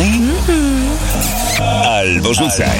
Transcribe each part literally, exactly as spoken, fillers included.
Kochaj albo rzucaj.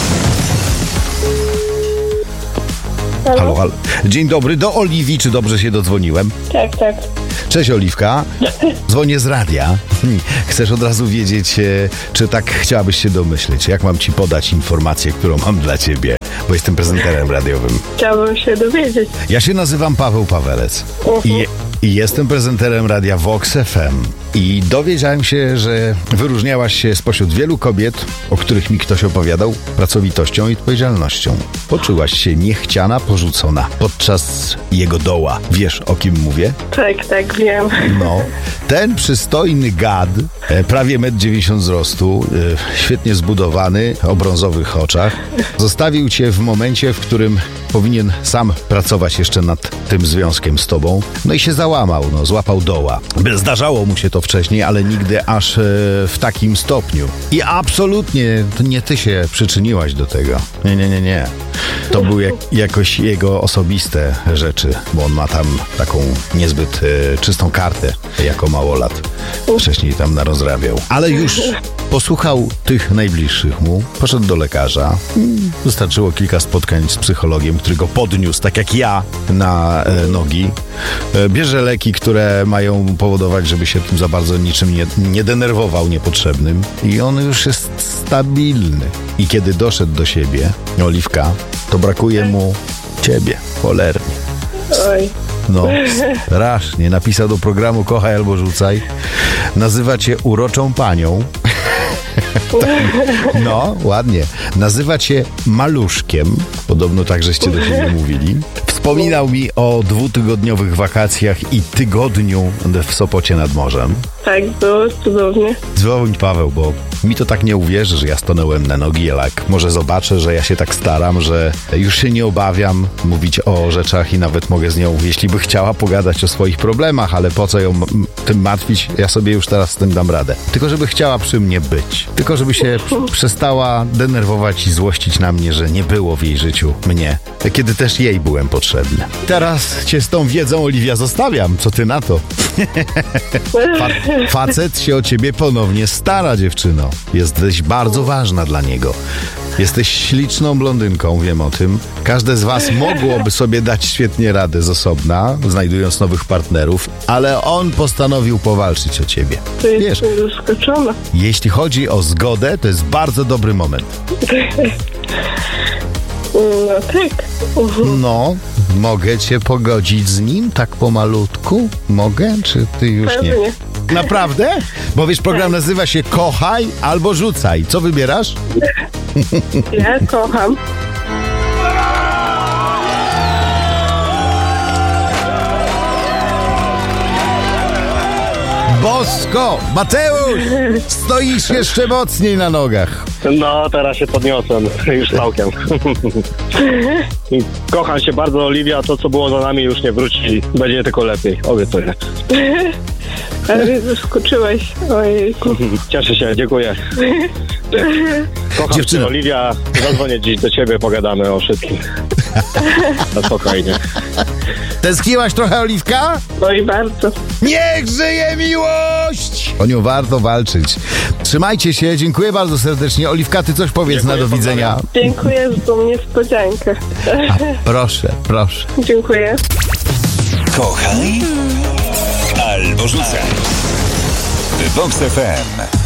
Halo, halo. Dzień dobry, do Oliwii, czy dobrze się dodzwoniłem? Tak, tak. Cześć Oliwka, dzwonię z radia. Chcesz od razu wiedzieć, czy tak chciałabyś się domyśleć, jak mam ci podać informację, którą mam dla ciebie, bo jestem prezenterem radiowym. Chciałabym się dowiedzieć. Ja się nazywam Paweł Pawelec i, i jestem prezenterem radia Vox F M. I dowiedziałem się, że wyróżniałaś się spośród wielu kobiet, o których mi ktoś opowiadał, pracowitością i odpowiedzialnością. Poczułaś się niechciana, porzucona podczas jego doła. Wiesz, o kim mówię? Tak, tak, wiem. No, ten przystojny gad, e, prawie metr dziewięćdziesiąt wzrostu, e, świetnie zbudowany, o brązowych oczach, zostawił cię w momencie, w którym powinien sam pracować jeszcze nad tym związkiem z tobą. No i się załamał, no, złapał doła. Zdarzało mu się to wcześniej, ale nigdy aż e, w takim stopniu. I absolutnie to nie ty się przyczyniłaś do tego. Nie, nie, nie, nie. To były jak, jakoś jego osobiste rzeczy, bo on ma tam taką niezbyt e, czystą kartę jako małolat. Wcześniej tam narozrabiał. Ale już posłuchał tych najbliższych mu, poszedł do lekarza. Wystarczyło kilka spotkań z psychologiem, który go podniósł, tak jak ja, na e, nogi. E, bierze leki, które mają powodować, żeby się tym za bardzo niczym nie, nie denerwował niepotrzebnym. I on już jest stabilny. I kiedy doszedł do siebie, Oliwka, to brakuje mu ciebie, cholernie. Oj. No, strasznie. Napisał do programu Kochaj albo rzucaj. Nazywa cię uroczą panią. No, ładnie. Nazywa cię maluszkiem. Podobno tak żeście do siebie mówili. Wspominał mi o dwutygodniowych wakacjach i tygodniu w Sopocie nad morzem. Tak, było cudownie. Dzwoń Paweł, bo mi to tak nie uwierzy, że ja stanąłem na nogi, ale jak może zobaczę, że ja się tak staram, że już się nie obawiam mówić o rzeczach i nawet mogę z nią, jeśli by chciała, pogadać o swoich problemach, ale po co ją m- tym martwić? Ja sobie już teraz z tym dam radę. Tylko żeby chciała przy mnie być. Tylko żeby się p- przestała denerwować i złościć na mnie, że nie było w jej życiu mnie, kiedy też jej byłem potrzebny. Teraz cię z tą wiedzą, Oliwia, zostawiam. Co ty na to? Fa- facet się o ciebie ponownie stara, dziewczyno. Jesteś bardzo ważna dla niego. Jesteś śliczną blondynką, wiem o tym. Każde z was mogłoby sobie dać świetnie radę z osobna, znajdując nowych partnerów, ale on postanowił powalczyć o ciebie. To jest Wiesz, zaskoczona. jeśli chodzi o zgodę, to jest bardzo dobry moment. No tak. No, mogę cię pogodzić z nim tak pomalutku? Mogę? Czy ty już nie? Pewnie. Naprawdę? Bo wiesz, program nazywa się Kochaj albo Rzucaj. Co wybierasz? Ja kocham. Bosko! Mateusz! Stoisz jeszcze mocniej na nogach. No, teraz się podniosłem, już całkiem. I kocham się bardzo, Oliwia, to co było za nami już nie wróci, będzie tylko lepiej, obiecuję. Ale zaskoczyłeś. Ojejku. Cieszę się, dziękuję. Kocham Dziewczyno. cię, Oliwia, zadzwonię dziś do ciebie, pogadamy o wszystkim. Na spokojnie. Tęskniłaś trochę, Oliwka? No i bardzo. Niech żyje miłość! O nią warto walczyć. Trzymajcie się, dziękuję bardzo serdecznie. Oliwka, ty coś powiedz Dziękuję, na do widzenia. Dziękuję za tą niespodziankę. A, proszę, proszę. Dziękuję. Kochaj albo rzucaj. Vox F M.